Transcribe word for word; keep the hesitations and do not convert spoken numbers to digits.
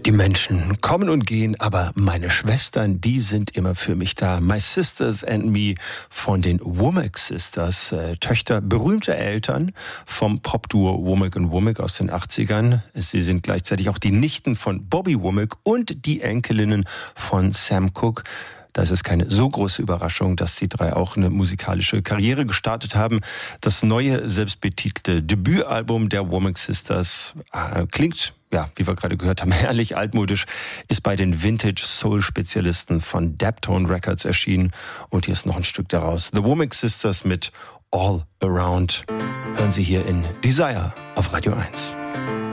Die Menschen kommen und gehen, aber meine Schwestern, die sind immer für mich da. My Sisters and Me von den Womack Sisters, äh, Töchter berühmter Eltern vom Popduo Womack und Womack aus den achtzigern. Sie sind gleichzeitig auch die Nichten von Bobby Womack und die Enkelinnen von Sam Cooke. Da ist es keine so große Überraschung, dass die drei auch eine musikalische Karriere gestartet haben. Das neue, selbstbetitelte Debütalbum der Womack Sisters äh, klingt, ja, wie wir gerade gehört haben, herrlich altmodisch, ist bei den Vintage-Soul-Spezialisten von Daptone Records erschienen. Und hier ist noch ein Stück daraus. The Womack Sisters mit All Around. Hören Sie hier in Desire auf Radio eins.